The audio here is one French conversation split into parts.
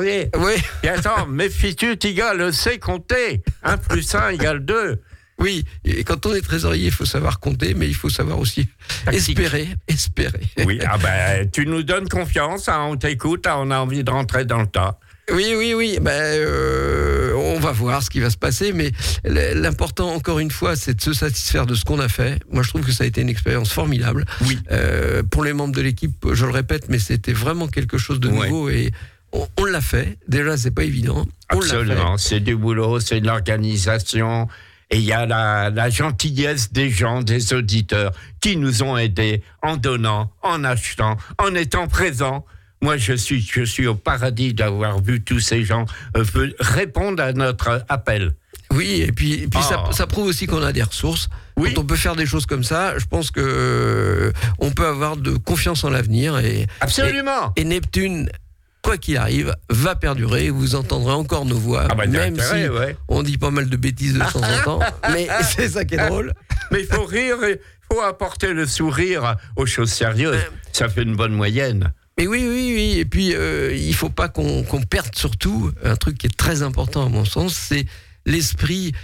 trésorier. Oui. Et attends, méfie-tu, Tiga le sait compter. 1 + 1 = 2. Oui, et quand on est trésorier, il faut savoir compter, mais il faut savoir aussi espérer. Oui, tu nous donnes confiance, hein, on t'écoute, hein, on a envie de rentrer dans le tas. Oui. On va voir ce qui va se passer, mais l'important, encore une fois, c'est de se satisfaire de ce qu'on a fait. Moi, je trouve que ça a été une expérience formidable. Oui. Pour les membres de l'équipe, je le répète, mais c'était vraiment quelque chose de nouveau et on l'a fait. Déjà, c'est pas évident. Absolument, c'est du boulot, c'est de l'organisation. Et il y a la gentillesse des gens, des auditeurs, qui nous ont aidés en donnant, en achetant, en étant présents. Moi, je suis au paradis d'avoir vu tous ces gens répondre à notre appel. Oui, et puis ça prouve aussi qu'on a des ressources. Oui. Quand on peut faire des choses comme ça, je pense que on peut avoir de confiance en l'avenir. Absolument. Et Neptune, quoi qu'il arrive, va perdurer. Vous entendrez encore nos voix, même si on dit pas mal de bêtises de temps en temps. Mais c'est ça qui est drôle. Mais il faut rire, il faut apporter le sourire aux choses sérieuses. Ça fait une bonne moyenne. Mais oui. Et puis, il faut pas qu'on perde surtout un truc qui est très important à mon sens, c'est l'esprit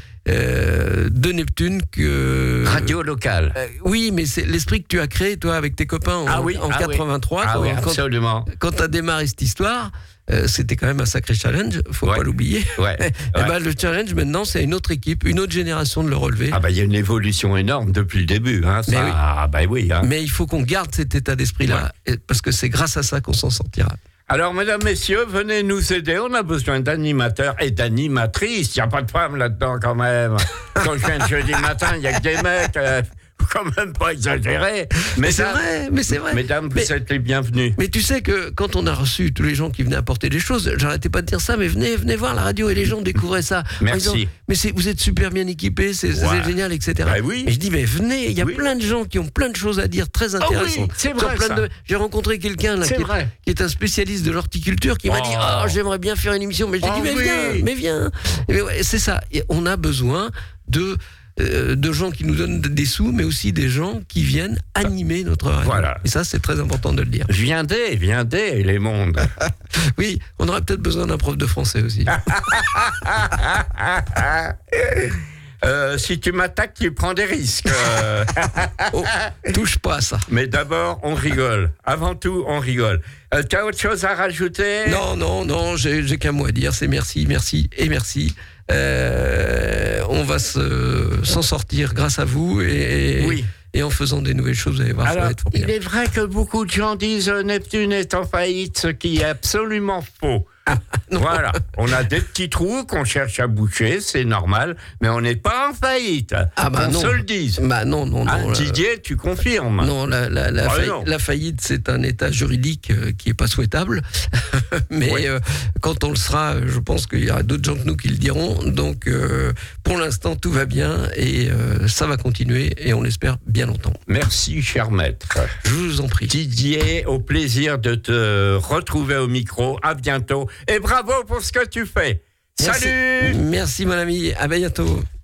de Neptune radio locale. Oui, mais c'est l'esprit que tu as créé toi avec tes copains en 83. Absolument. Quand tu as démarré cette histoire, c'était quand même un sacré challenge, faut pas l'oublier. Le challenge maintenant, c'est une autre équipe, une autre génération de le relever. Il y a une évolution énorme depuis le début. Hein, Mais il faut qu'on garde cet état d'esprit-là, parce que c'est grâce à ça qu'on s'en sortira. Alors, mesdames, messieurs, venez nous aider. On a besoin d'animateurs et d'animatrices. Il n'y a pas de femmes là-dedans, quand même. Quand je viens de jeudi matin, il n'y a que des mecs. Quand même pas exagérer. Mais c'est vrai. Mesdames, vous êtes les bienvenus. Mais tu sais que quand on a reçu tous les gens qui venaient apporter des choses, j'arrêtais pas de dire ça, mais venez voir la radio, et les gens découvraient ça. Merci. Mais vous êtes super bien équipés, c'est génial, etc. Oui. Et je dis, mais venez, il y a plein de gens qui ont plein de choses à dire, très intéressantes. C'est vrai, J'ai rencontré quelqu'un là, qui est un spécialiste de l'horticulture, qui m'a dit, j'aimerais bien faire une émission, mais j'ai dit, mais viens. C'est ça. Et on a besoin de gens qui nous donnent des sous, mais aussi des gens qui viennent animer notre radio. Voilà. Et ça, c'est très important de le dire. Viendez, les mondes. Oui, on aurait peut-être besoin d'un prof de français aussi. Si tu m'attaques, tu prends des risques. Touche pas à ça. Mais d'abord, on rigole. Avant tout, on rigole. T'as autre chose à rajouter ? Non, j'ai qu'un mot à dire, c'est merci. On va s'en sortir grâce à vous et en faisant des nouvelles choses, vous allez voir, ça va être formidable. Il est vrai que beaucoup de gens disent Neptune est en faillite, ce qui est absolument faux. Voilà, on a des petits trous qu'on cherche à boucher, c'est normal, mais on n'est pas en faillite. On se le dise. Non. Didier, tu confirmes ? Non, la faillite, c'est un état juridique qui est pas souhaitable. Mais quand on le sera, je pense qu'il y aura d'autres gens que nous qui le diront. Donc, pour l'instant, tout va bien et ça va continuer et on l'espère bien longtemps. Merci, cher maître. Je vous en prie. Didier, au plaisir de te retrouver au micro. À bientôt. Et bravo pour ce que tu fais. Salut! Merci mon ami, à bientôt.